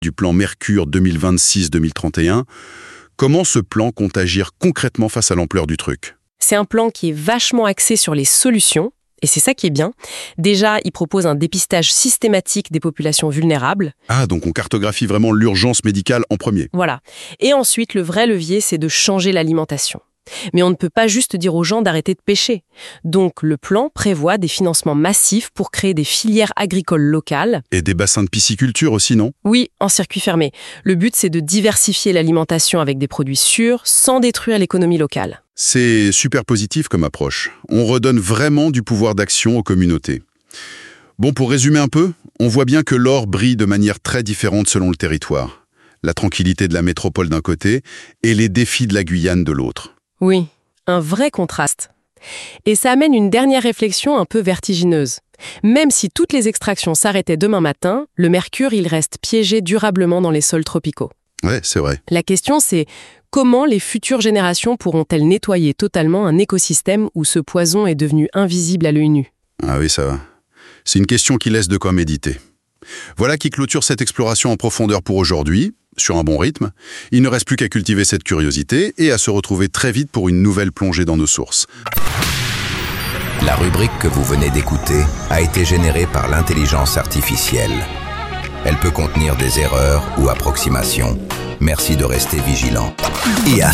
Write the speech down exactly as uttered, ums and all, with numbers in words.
du plan Mercure deux mille vingt-six deux mille trente et un. Comment ce plan compte agir concrètement face à l'ampleur du truc? C'est un plan qui est vachement axé sur les solutions, et c'est ça qui est bien. Déjà, il propose un dépistage systématique des populations vulnérables. Ah, donc on cartographie vraiment l'urgence médicale en premier. Voilà. Et ensuite, le vrai levier, c'est de changer l'alimentation. Mais on ne peut pas juste dire aux gens d'arrêter de pêcher. Donc, le plan prévoit des financements massifs pour créer des filières agricoles locales. Et des bassins de pisciculture aussi, non? Oui, en circuit fermé. Le but, c'est de diversifier l'alimentation avec des produits sûrs, sans détruire l'économie locale. C'est super positif comme approche. On redonne vraiment du pouvoir d'action aux communautés. Bon, pour résumer un peu, on voit bien que l'or brille de manière très différente selon le territoire. La tranquillité de la métropole d'un côté et les défis de la Guyane de l'autre. Oui, un vrai contraste. Et ça amène une dernière réflexion un peu vertigineuse. Même si toutes les extractions s'arrêtaient demain matin, le mercure, il reste piégé durablement dans les sols tropicaux. Ouais, c'est vrai. La question, c'est comment les futures générations pourront-elles nettoyer totalement un écosystème où ce poison est devenu invisible à l'œil nu? Ah oui, ça va. C'est une question qui laisse de quoi méditer. Voilà qui clôture cette exploration en profondeur pour aujourd'hui. Sur un bon rythme, il ne reste plus qu'à cultiver cette curiosité et à se retrouver très vite pour une nouvelle plongée dans nos sources. La rubrique que vous venez d'écouter a été générée par l'intelligence artificielle. Elle peut contenir des erreurs ou approximations. Merci de rester vigilant. Et à